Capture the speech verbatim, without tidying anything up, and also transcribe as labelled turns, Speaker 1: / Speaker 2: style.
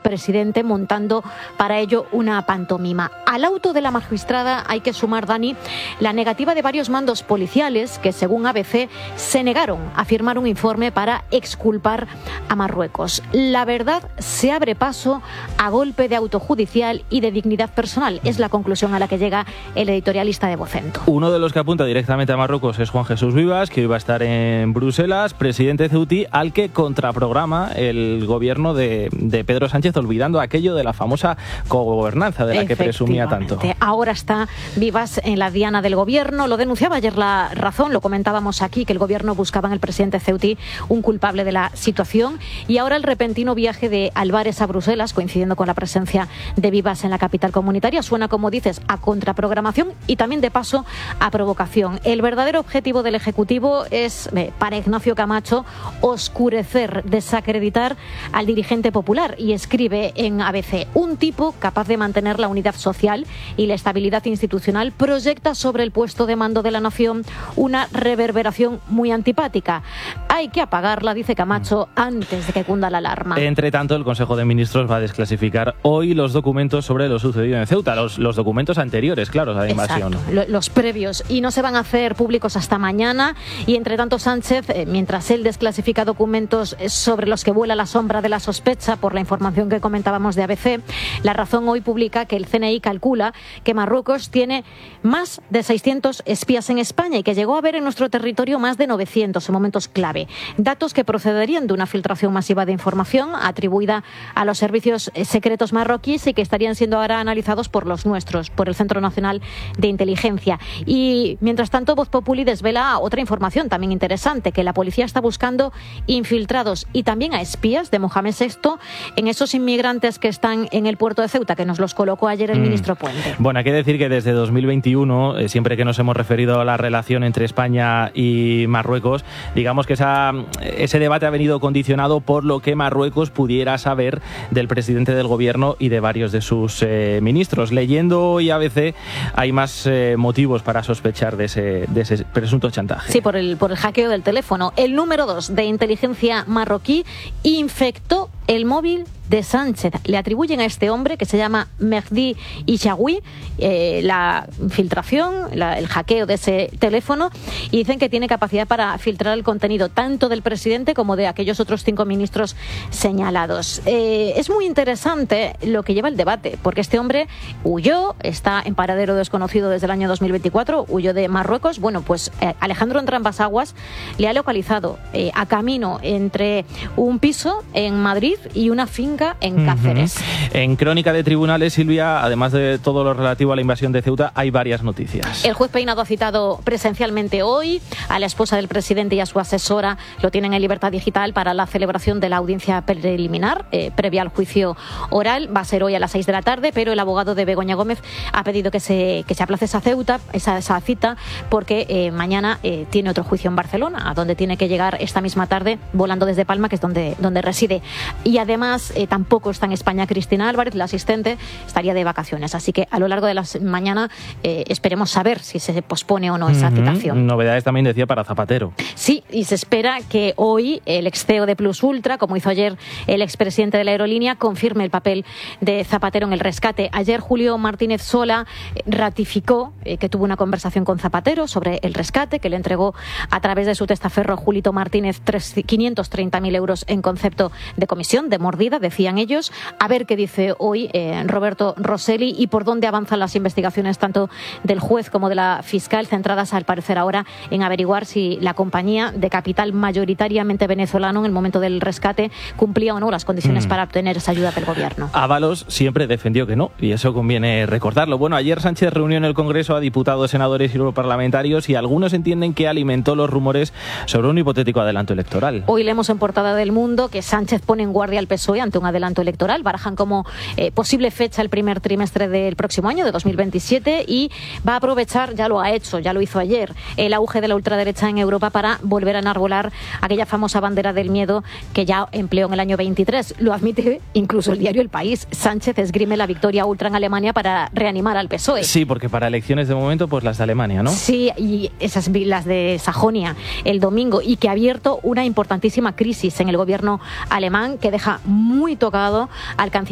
Speaker 1: presidente, montando para ello una pantomima. Al auto de la magistrada hay que sumar, Dani, la negativa de varios mandos policiales que, según A B C, se negaron a firmar un informe para exculpar a Marruecos. La verdad se abre paso a golpe de auto judicial y de dignidad personal. Es la conclusión a la que llega el editorialista de Vocento.
Speaker 2: Uno de los que apunta directamente a Marruecos es Juan Jesús Vivas, que hoy va a estar en Bruselas, presidente ceutí, al que contraprograma el gobierno de, de Pedro Sánchez, olvidando aquello de la famosa cogobernanza de la que presumía tanto.
Speaker 1: Ahora está Vivas en la diana del gobierno. Lo denunciaba ayer La Razón, lo comentábamos aquí, que el gobierno buscaba en el presidente ceutí un culpable de la situación. Y ahora el repentino viaje de Álvarez a Bruselas, coincidiendo con la presencia de Vivas en la capital comunitaria, suena, como dices, a contraprogramación y también, de paso, a provocación. El verdadero objetivo del Ejecutivo es, eh, para Ignacio Camacho, oscurecer, desacreditar al dirigente popular, y escribe en A B C: un tipo capaz de mantener la unidad social y la estabilidad institucional proyecta sobre el puesto de mando de la nación una reverberación muy antipática. Hay que apagarla, dice Camacho, antes de que cunda la alarma.
Speaker 2: Entre tanto, el Consejo de Ministros va a desclasificar hoy los documentos sobre lo sucedido en Ceuta, los, los documentos anteriores, claro, a la invasión.
Speaker 1: Exacto, los previos, y no se van a hacer públicos hasta mañana. Y entre tanto, Sánchez, eh, mientras él desclasifica documentos sobre los que vuela la sombra de la sospecha por la información que comentábamos de A B C, La Razón hoy publica que el C N I calcula que Marruecos tiene más de seiscientos espías en España y que llegó a haber en nuestro territorio más de novecientos en momentos clave. Datos que procederían de una filtración masiva de información atribuida a los servicios secretos marroquíes y que estarían siendo ahora analizados por los nuestros, por el Centro Nacional de Inteligencia. Y mientras tanto, Voz Populi desvela otra información también interesante, que la policía está buscando infiltrados y también a espías de Mohamed sexto en esos inmigrantes que están en el puerto de Ceuta, que nos los colocó ayer el mm. ministro Puente.
Speaker 2: Bueno, hay que decir que desde dos mil veintiuno, eh, siempre que nos hemos referido a la relación entre España y Marruecos, digamos que esa, ese debate ha venido condicionado por lo que Marruecos pudiera saber del presidente del gobierno y de varios de sus eh, ministros. Leyendo hoy A B C, hay más eh, motivos para sospechar de ese, de ese presunto chantaje.
Speaker 1: Sí, por el, por el hackeo del teléfono. El número dos de inteligencia marroquí infectó el móvil de Sánchez. Le atribuyen a este hombre, que se llama Mehdi Ishawi, eh, la filtración, la, el hackeo de ese teléfono, y dicen que tiene capacidad para filtrar el contenido tanto del presidente como de aquellos otros cinco ministros señalados. Eh, es muy interesante lo que lleva el debate, porque este hombre huyó, está en paradero desconocido desde el año dos mil veinticuatro, huyó de Marruecos. Bueno, pues eh, Alejandro Entrambas-Aguas le ha localizado eh, a camino entre un piso en Madrid y una finca en Cáceres.
Speaker 2: Uh-huh. En Crónica de Tribunales, Silvia, además de todo lo relativo a la invasión de Ceuta, hay varias noticias.
Speaker 1: El juez Peinado ha citado presencialmente hoy a la esposa del presidente y a su asesora. Lo tienen en libertad digital para la celebración de la audiencia preliminar eh, previa al juicio oral. Va a ser hoy a las seis de la tarde, pero el abogado de Begoña Gómez ha pedido que se, que se aplace esa Ceuta, esa, esa cita, porque eh, mañana eh, tiene otro juicio en Barcelona, a donde tiene que llegar esta misma tarde, volando desde Palma, que es donde, donde reside. Y además eh, tampoco está en España Cristina Álvarez, la asistente, estaría de vacaciones. Así que a lo largo de la mañana eh, esperemos saber si se pospone o no esa uh-huh. citación.
Speaker 2: Novedades también, decía, para Zapatero.
Speaker 1: Sí, y se espera que hoy el ex C E O de Plus Ultra, como hizo ayer el expresidente de la aerolínea, confirme el papel de Zapatero en el rescate. Ayer Julio Martínez Sola ratificó eh, que tuvo una conversación con Zapatero sobre el rescate, que le entregó a través de su testaferro Julito Martínez quinientos treinta mil euros en concepto de comisión, de mordida, decían ellos. A ver qué dice hoy eh, Roberto Rosselli y por dónde avanzan las investigaciones tanto del juez como de la fiscal, centradas al parecer ahora en averiguar si la compañía, de capital mayoritariamente venezolano, en el momento del rescate cumplía o no las condiciones mm. para obtener esa ayuda del gobierno.
Speaker 2: Ábalos siempre defendió que no, y eso conviene recordarlo. Bueno, ayer Sánchez reunió en el Congreso a diputados, senadores y europarlamentarios, y algunos entienden que alimentó los rumores sobre un hipotético adelanto electoral.
Speaker 1: Hoy leemos en portada del Mundo que Sánchez pone en guardia al P S O E ante un adelanto electoral. Barajan como eh, posible fecha el primer trimestre del próximo año, de dos mil veintisiete, y va a aprovechar, ya lo ha hecho, ya lo hizo ayer, el auge de la ultraderecha en Europa para volver a enarbolar aquella famosa bandera del miedo que ya empleó en el año veintitrés. Lo admite incluso el diario El País. Sánchez esgrime la victoria ultra en Alemania para reanimar al P S O E.
Speaker 2: Sí, porque para elecciones de momento, pues las de Alemania, ¿no?
Speaker 1: Sí, y esas las de Sajonia el domingo, y que ha abierto una importantísima crisis en el gobierno alemán que deja muy tocado al canciller